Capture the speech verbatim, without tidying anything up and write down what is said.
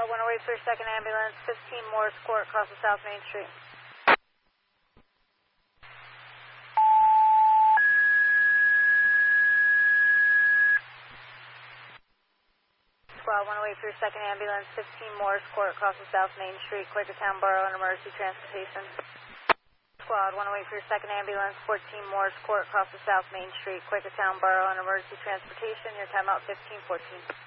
Squad one oh eight for your second ambulance, fifteen Morris Court across the South Main Street. Squad one oh eight for your second ambulance, fifteen Morris Court across the South Main Street, Quakertown Borough and Emergency Transportation. Squad one oh eight for your second ambulance, fourteen Morris Court across the South Main Street, Quakertown Borough and Emergency Transportation. Your timeout fifteen fourteen.